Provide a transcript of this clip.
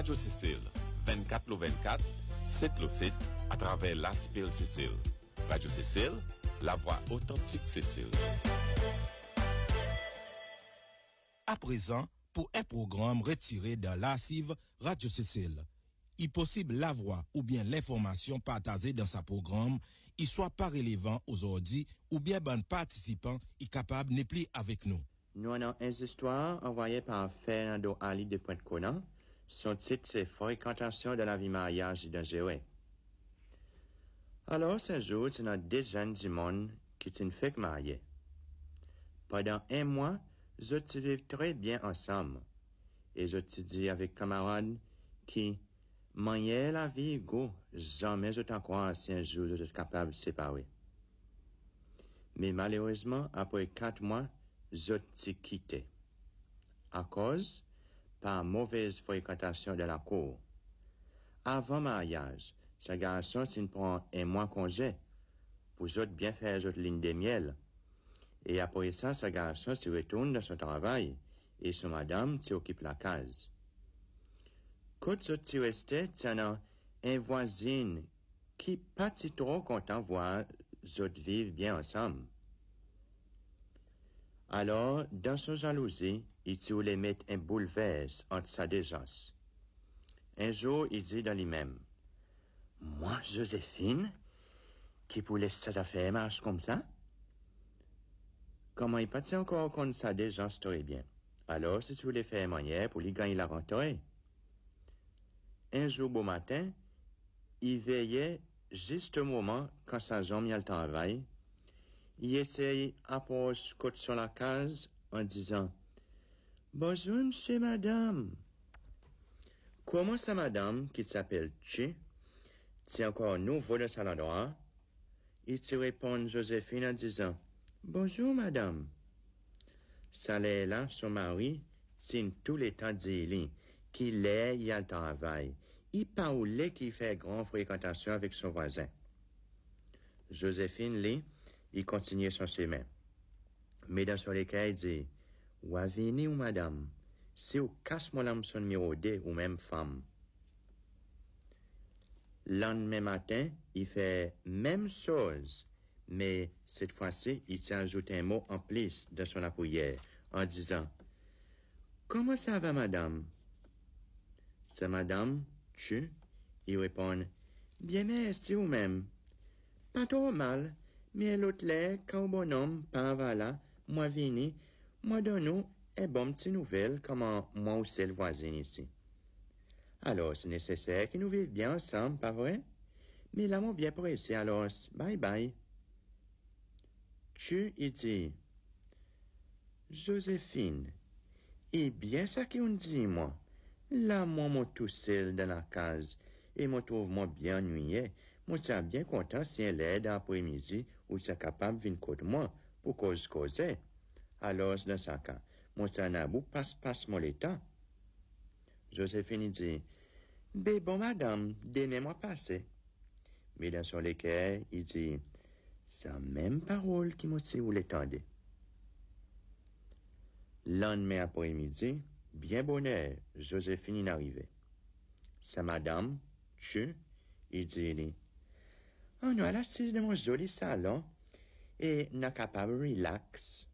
Radio Cécile, 24/24, 7/7, à travers l'Aspil Cécile. Radio Cécile, la voix authentique Cécile. À présent, pour un programme retiré dans l'archive Radio Cécile, il est possible la voix ou bien l'information partagée dans sa programme, il soit pas relevant aujourd'hui ou bien bon participant est capable n'est plus avec nous. Nous avons une histoire envoyée par Fernando Ali de Pointe-Conan. Son titre, c'est Fréquentation de la vie mariage de Jéhovah. Alors, ce jour, il y a des jeunes du monde qui sont fait mariés. Pendant un mois, ils vivent très bien ensemble. Et je te dis avec camarades qui mangeaient la vie égaux, jamais je t'en crois si un jour je suis capable de séparer. Mais malheureusement, après 4 mois, je t'ai quitté. À cause, par mauvaise fréquentation de la cour. Avant mariage, ce garçon s'il prend un mois congé, pour bien faire autres lignes de miel. Et après ça, ce garçon se retourne dans son travail, et son madame s'occupe la case. Quand je resté, il y a un voisin qui pas si trop content de voir autres vivre bien ensemble. Alors, dans son jalousie, il voulait mettre un bouleverse entre sa déjance. Un jour, il dit dans lui-même, « Moi, Joséphine, qui pour laisser ses affaires marcher comme ça? » Comment il pas encore contre sa déjance très bien? Alors, si tu voulais faire manière pour lui gagner la rentrée. Un jour beau matin, il veillait juste au moment quand sa jambe y a le travail. Il essaye approche côte sur la case en disant « Bonjour, monsieur, madame. » Comment ça, madame, qui s'appelle Tché, c'est encore nouveau de cet endroit? Il te répond Joséphine en disant « Bonjour, madame. » Ça l'est là, son mari, c'est tous les temps d'Élie, qu'il est, il a le travail. Il parle qui fait grande fréquentation avec son voisin. Joséphine, lui, il continue son chemin. Mais dans son écart, il dit, « Ou venez ou madame, si vous casse-moi l'âme son numéro 2 ou même femme. » Lendemain matin, il fait même chose, mais cette fois-ci, il s'ajoute un mot en plus dans son appuyère, en disant, « Comment ça va, madame? » C'est madame, tu? Il répond, « Bien merci ou même. Pas trop mal. Mais l'autre là, quand bonhomme, pas voilà, moi vini, moi donne nous un bon petit nouvelle, comment moi ou c'est le voisin ici. Alors, c'est nécessaire que nous vivions bien ensemble, pas vrai? Mais là, mon bien pressé, alors, bye bye. Tu, il dit, Joséphine, et bien ça qu'on dit, moi. Là, moi, mon tout seul dans la case, et moi trouve moi bien ennuyé. Moi, suis bien content si elle aide après-midi ou c'est capable de venir contre moi pour causer. Alors, dans ce cas, moi, c'est un abou passe mon l'état. Joséphine dit, ben bon, madame, donnez-moi passer. Mais dans son équerre, il dit, c'est la même parole qui m'a dit où l'étendait. Lendemain après-midi, bien bonheur, Joséphine est arrivée. C'est madame, il dit, oh, nous, à l'assise de mon joli salon, et n'a capable relax.